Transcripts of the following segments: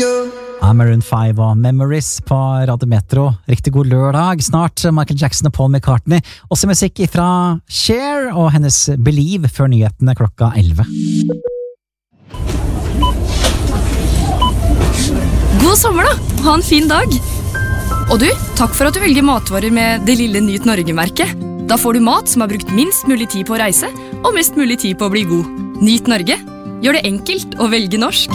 Maroon 5 og Memories på Radio Metro. Riktig god lørdag. Snart Michael Jackson og Paul McCartney. Også musikk fra Cher og hennes Believe før nyhetene klokka 11. God sommer da! Ha en fin dag! Og du, takk for at du velger matvarer med det lille Nyt Norge-merket. Da får du mat som har brukt minst mulig tid på å reise, og mest mulig tid på å bli god. Nyt Norge. Gjør det enkelt å velge norsk.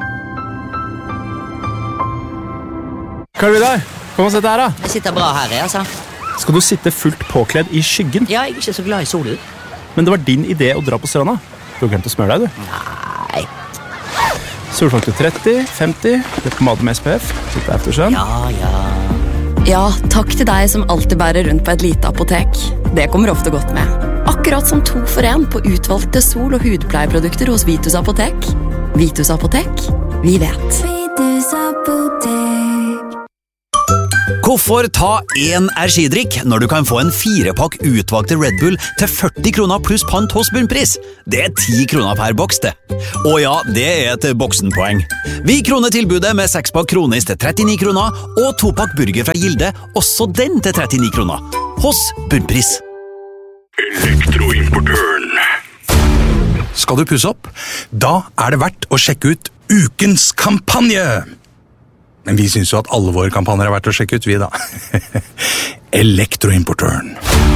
Hva er du der? Kom og sett her da. Jeg sitter bra her, altså. Skal du sitte fullt påkledd i skyggen? Ja, jeg er ikke så glad i solen. Men det var din idé å dra på stranda. Du har glemt å smøre deg, du. Nei. Solfaktor 30, 50, det er pomade med SPF. Litt eftersønn. Ja. Ja, takk til deg som alltid bærer rundt på et lite apotek. Det kommer ofte godt med. Akkurat som 2 for 1 på utvalgte sol- og hudpleieprodukter hos Vitus Apotek. Vitus Apotek. Vi vet. Vitus Apotek. Hvorfor ta en energidrikk når du kan få en 4-pakk utvalgte Red Bull til 40 kroner pluss pant hos bunnpris? Det er 10 kroner per boks, det. Og ja, det er et boksenpoeng. Vi kroner tilbudet med 6-pakk kronis til 39 kroner, og 2-pakk burger fra Gilde, også den til 39 kroner. Hos bunnpris. Elektroimportøren. Skal du pusse opp? Da er det verdt å sjekke ut ukens kampanje! Men vi synes jo at alle våre kampanjer er verdt å sjekke ut, vi da. Elektroimportøren.